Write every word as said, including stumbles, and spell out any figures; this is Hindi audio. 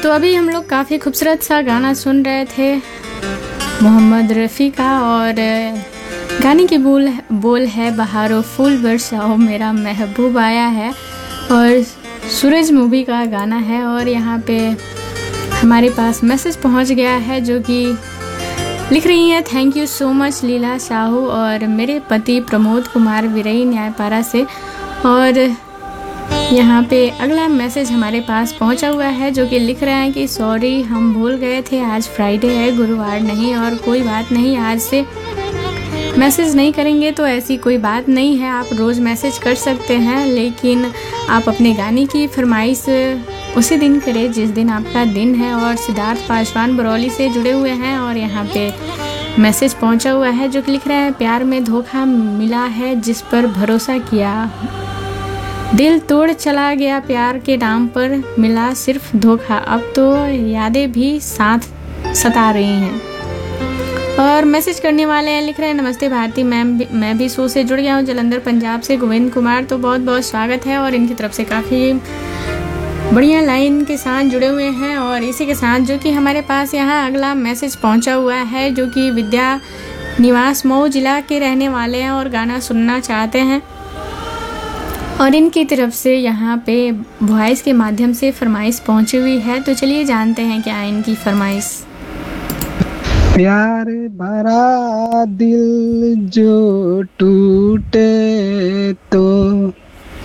तो अभी हम लोग काफ़ी खूबसूरत सा गाना सुन रहे थे मोहम्मद रफ़ी का, और गाने की बोल बोल है बहारो फूल बरसाओ मेरा महबूब आया है, और सूरज मूवी का गाना है। और यहाँ पे हमारे पास मैसेज पहुँच गया है जो कि लिख रही हैं, थैंक यू सो मच लीला साहू और मेरे पति प्रमोद कुमार विरई न्यायपाड़ा से। और यहाँ पे अगला मैसेज हमारे पास पहुँचा हुआ है जो कि लिख रहे हैं कि सॉरी हम भूल गए थे, आज फ्राइडे है गुरुवार नहीं, और कोई बात नहीं, आज से मैसेज नहीं करेंगे तो ऐसी कोई बात नहीं है, आप रोज़ मैसेज कर सकते हैं, लेकिन आप अपने गाने की फरमाइश उसी दिन करें जिस दिन आपका दिन है। और सिद्धार्थ पासवान बरौली से जुड़े हुए हैं और यहाँ पे मैसेज पहुँचा हुआ है जो कि लिख रहे हैं, प्यार में धोखा मिला है जिस पर भरोसा किया, दिल तोड़ चला गया प्यार के नाम पर मिला सिर्फ धोखा, अब तो यादें भी साथ सता रही हैं। और मैसेज करने वाले हैं, लिख रहे हैं, नमस्ते भारती मैम, मैं भी शो से जुड़ गया हूँ जलंधर पंजाब से गोविंद कुमार, तो बहुत बहुत स्वागत है। और इनकी तरफ से काफ़ी बढ़िया लाइन के साथ जुड़े हुए हैं। और इसी के साथ जो कि हमारे पास यहाँ अगला मैसेज पहुँचा हुआ है जो कि विद्या निवास मऊ जिला के रहने वाले हैं और गाना सुनना चाहते हैं, और इनकी तरफ से यहाँ पे वॉइस के माध्यम से फरमाइश पहुँची हुई है। तो चलिए जानते हैं क्या है इनकी फरमाइश। प्यार भरा दिल जो टूटे तो